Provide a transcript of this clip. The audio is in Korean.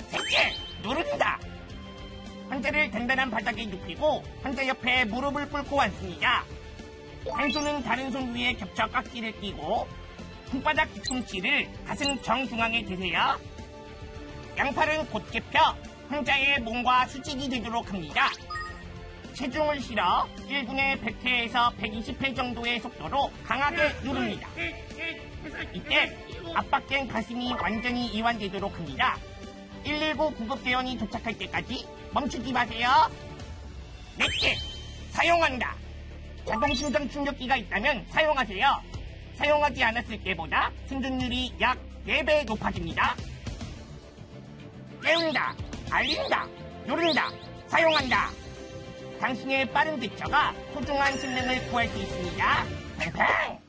셋째, 누른다. 환자를 단단한 바닥에 눕히고 환자 옆에 무릎을 꿇고 앉습니다. 한 손은 다른 손 위에 겹쳐 깍지를 끼고 손바닥 뒤꿈치를 가슴 정중앙에 대세요. 양팔은 곧게 펴 환자의 몸과 수직이 되도록 합니다. 체중을 실어 1분에 100회에서 120회 정도의 속도로 강하게 누릅니다. 이때 압박된 가슴이 완전히 이완되도록 합니다. 119 구급대원이 도착할 때까지 멈추지 마세요. 넷째, 사용한다. 자동심장 충격기가 있다면 사용하세요. 사용하지 않았을 때보다 생존율이 약 4배 높아집니다. 깨운다, 알린다, 누른다, 사용한다. 당신의 빠른 대처가 소중한 생명을 구할 수 있습니다. 팽팽!